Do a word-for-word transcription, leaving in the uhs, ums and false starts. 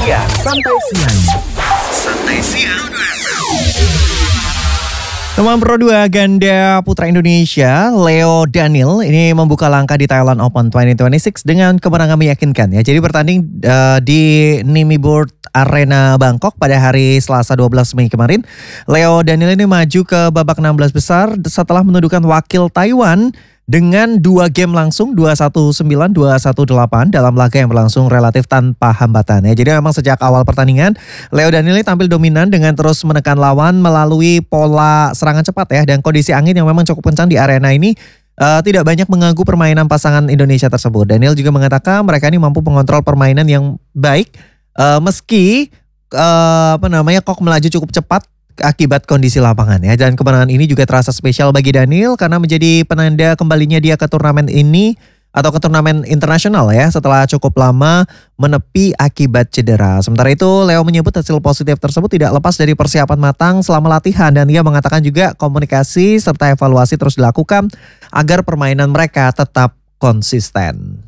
siang. Santai siang. Santai siang. Nomor Pro dua ganda putra Indonesia, Leo Daniel, ini membuka langkah di Thailand Open dua ribu dua puluh enam dengan kemenangan meyakinkan ya. Jadi bertanding uh, di Nimibord Arena Bangkok pada hari Selasa dua belas Mei kemarin. Leo Daniel ini maju ke babak enam belas besar setelah menundukkan wakil Taiwan dengan dua game langsung dua satu sembilan, dua satu delapan dalam laga yang berlangsung relatif tanpa hambatan ya. Jadi memang sejak awal pertandingan Leo Daniel ini tampil dominan dengan terus menekan lawan melalui pola serangan cepat ya, dan kondisi angin yang memang cukup kencang di arena ini uh, tidak banyak mengganggu permainan pasangan Indonesia tersebut. Daniel juga mengatakan mereka ini mampu mengontrol permainan yang baik uh, meski uh, apa namanya kok melaju cukup cepat akibat kondisi lapangan ya. Dan kemenangan ini juga terasa spesial bagi Daniel karena menjadi penanda kembalinya dia ke turnamen ini atau ke turnamen internasional ya setelah cukup lama menepi akibat cedera. Sementara itu Leo menyebut hasil positif tersebut tidak lepas dari persiapan matang selama latihan, dan ia mengatakan juga komunikasi serta evaluasi terus dilakukan agar permainan mereka tetap konsisten.